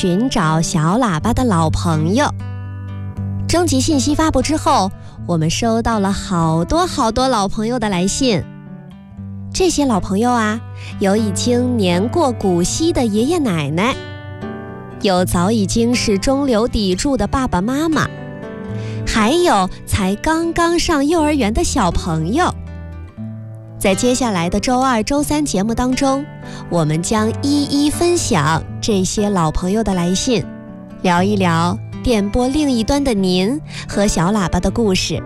寻找小喇叭的老朋友。征集信息发布之后，我们收到了好多老朋友的来信。这些老朋友啊，有已经年过古稀的爷爷奶奶，有早已经是中流砥柱的爸爸妈妈，还有才刚刚上幼儿园的小朋友。在接下来的周二、周三节目当中，我们将一一分享这些老朋友的来信，聊一聊电波另一端的您和小喇叭的故事。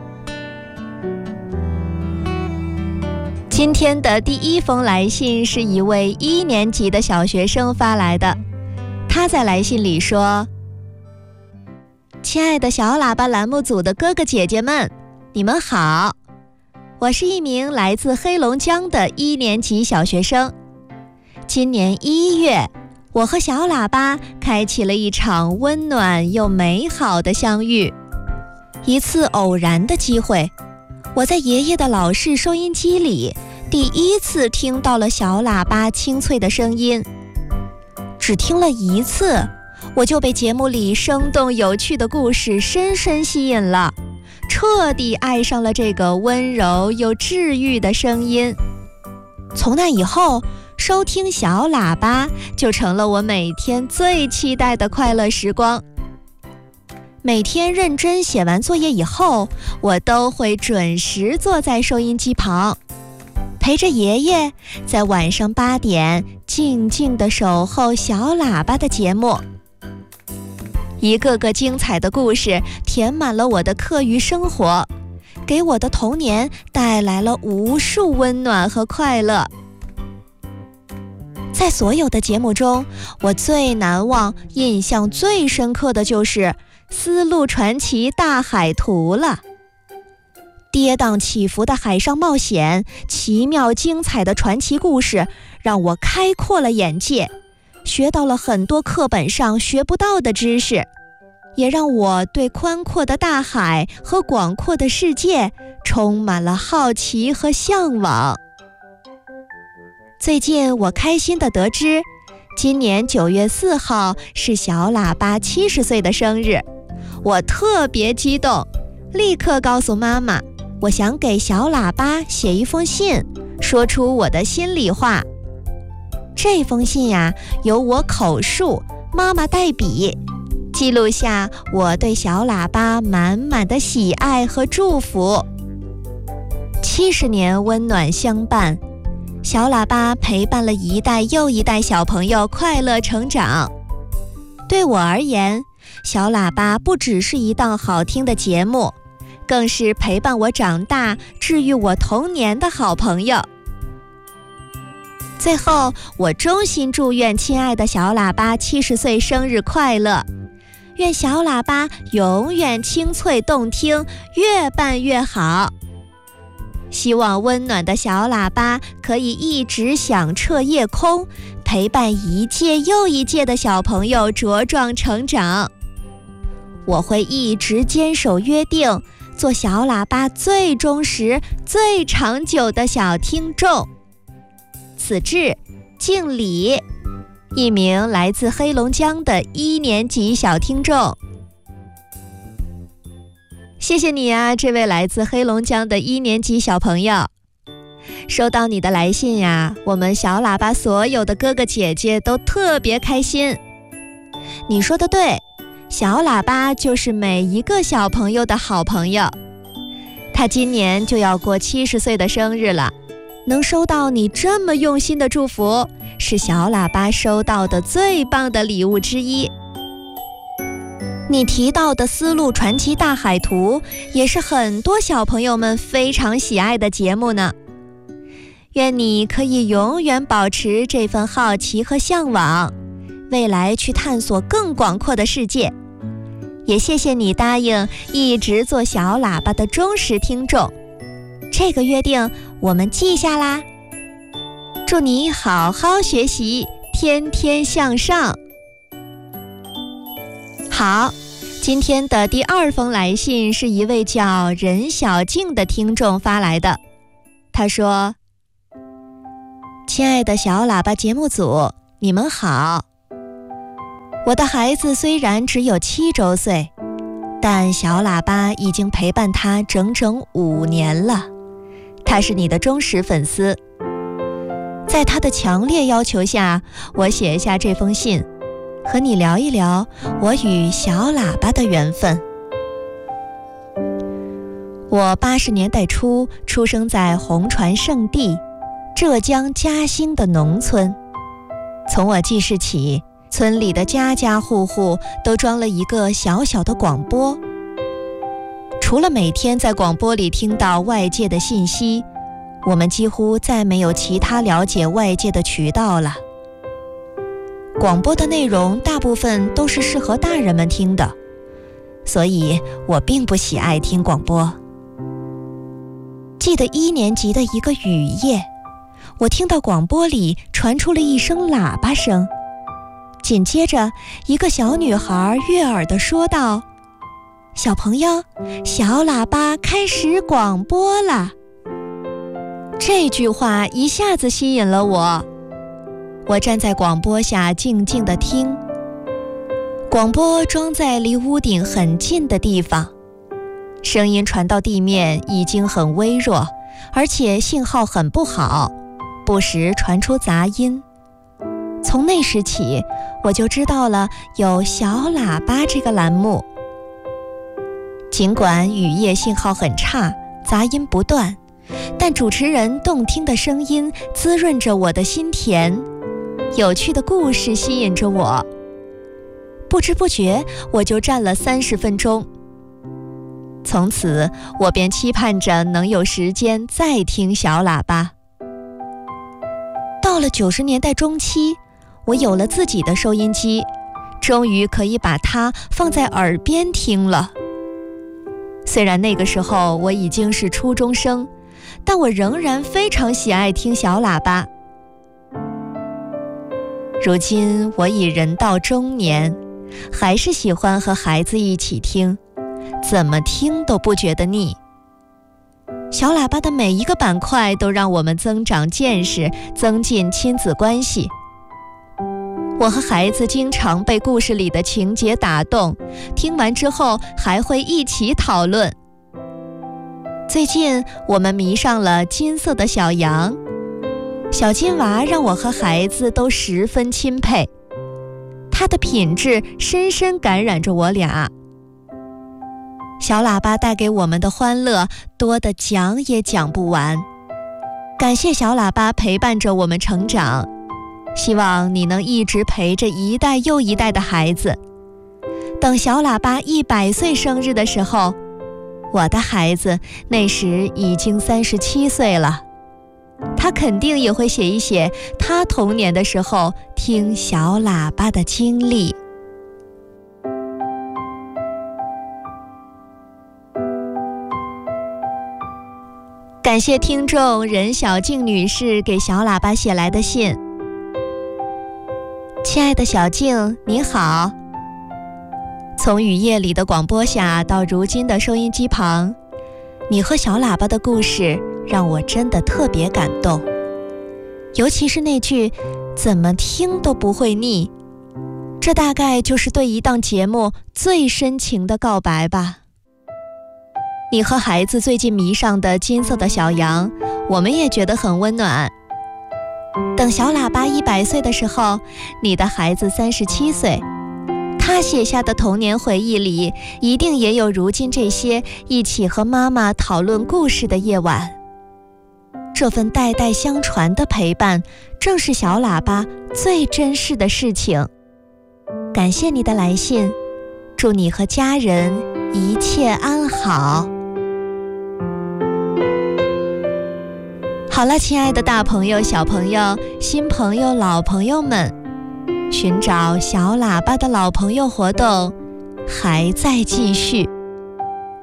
今天的第一封来信是一位1年级的小学生发来的。他在来信里说：亲爱的小喇叭栏目组的哥哥姐姐们，你们好，我是一名来自黑龙江的1年级小学生。今年1月，我和小喇叭开启了一场温暖又美好的相遇。一次偶然的机会，我在爷爷的老式收音机里第一次听到了小喇叭清脆的声音。只听了一次，我就被节目里生动有趣的故事深深吸引了，彻底爱上了这个温柔又治愈的声音。从那以后，收听小喇叭就成了我每天最期待的快乐时光。每天认真写完作业以后，我都会准时坐在收音机旁，陪着爷爷在晚上8点静静地守候小喇叭的节目。一个个精彩的故事填满了我的课余生活，给我的童年带来了无数温暖和快乐。在所有的节目中，我最难忘、印象最深刻的就是《丝路传奇大海图》了。跌宕起伏的海上冒险，奇妙精彩的传奇故事，让我开阔了眼界，学到了很多课本上学不到的知识，也让我对宽阔的大海和广阔的世界充满了好奇和向往。最近我开心地得知，今年9月4号是小喇叭70岁的生日，我特别激动，立刻告诉妈妈，我想给小喇叭写一封信，说出我的心里话。这封信呀，由我口述，妈妈代笔，记录下我对小喇叭满满的喜爱和祝福。70年温暖相伴，小喇叭陪伴了一代又一代小朋友快乐成长。对我而言，小喇叭不只是一档好听的节目，更是陪伴我长大、治愈我童年的好朋友。最后，我衷心祝愿亲爱的小喇叭70岁生日快乐，愿小喇叭永远清脆动听，越办越好。希望温暖的小喇叭可以一直响彻夜空，陪伴一届又一届的小朋友茁壮成长。我会一直坚守约定，做小喇叭最忠实、最长久的小听众。此致敬礼，一名来自黑龙江的1年级小听众。谢谢你啊，这位来自黑龙江的1年级小朋友。收到你的来信呀，我们小喇叭所有的哥哥姐姐都特别开心。你说的对，小喇叭就是每一个小朋友的好朋友。他今年就要过70岁的生日了，能收到你这么用心的祝福，是小喇叭收到的最棒的礼物之一。你提到的《丝路传奇大海图》也是很多小朋友们非常喜爱的节目呢。愿你可以永远保持这份好奇和向往，未来去探索更广阔的世界。也谢谢你答应一直做小喇叭的忠实听众，这个约定我们记下啦。祝你好好学习，天天向上。好，今天的第2封来信是一位叫任小静的听众发来的。他说：亲爱的小喇叭节目组，你们好。 我的孩子虽然只有7周岁，但小喇叭已经陪伴他整整5年了。他是你的忠实粉丝。在他的强烈要求下，我写下这封信，和你聊一聊我与小喇叭的缘分。我80年代初出生在红船圣地浙江嘉兴的农村。从我记事起，村里的家家户户都装了一个小小的广播。除了每天在广播里听到外界的信息，我们几乎再没有其他了解外界的渠道了。广播的内容大部分都是适合大人们听的，所以我并不喜爱听广播。记得1年级的一个雨夜，我听到广播里传出了一声喇叭声，紧接着一个小女孩悦耳地说道：“小朋友，小喇叭开始广播了。”这句话一下子吸引了我。我站在广播下静静地听。广播装在离屋顶很近的地方，声音传到地面已经很微弱，而且信号很不好，不时传出杂音。从那时起，我就知道了有小喇叭这个栏目。尽管雨夜信号很差，杂音不断，但主持人动听的声音滋润着我的心田，有趣的故事吸引着我。不知不觉，我就站了30分钟。从此，我便期盼着能有时间再听小喇叭。到了90年代中期，我有了自己的收音机，终于可以把它放在耳边听了。虽然那个时候我已经是初中生，但我仍然非常喜爱听小喇叭。如今我已人到中年，还是喜欢和孩子一起听，怎么听都不觉得腻。小喇叭的每一个板块都让我们增长见识，增进亲子关系。我和孩子经常被故事里的情节打动，听完之后还会一起讨论。最近我们迷上了金色的小羊，小金娃让我和孩子都十分钦佩，它的品质深深感染着我俩。小喇叭带给我们的欢乐多得讲也讲不完，感谢小喇叭陪伴着我们成长，希望你能一直陪着一代又一代的孩子。等小喇叭100岁生日的时候，我的孩子那时已经37岁了，他肯定也会写一写他童年的时候听小喇叭的经历。感谢听众任小静女士给小喇叭写来的信。亲爱的小静，你好。从雨夜里的广播下到如今的收音机旁，你和小喇叭的故事让我真的特别感动，尤其是那句怎么听都不会腻，这大概就是对一档节目最深情的告白吧。你和孩子最近迷上的金色的小羊，我们也觉得很温暖。等小喇叭100岁的时候，你的孩子37岁，他写下的童年回忆里，一定也有如今这些一起和妈妈讨论故事的夜晚。这份代代相传的陪伴，正是小喇叭最珍视的事情。感谢你的来信，祝你和家人一切安好。好了，亲爱的大朋友、小朋友、新朋友、老朋友们，寻找小喇叭的老朋友活动还在继续。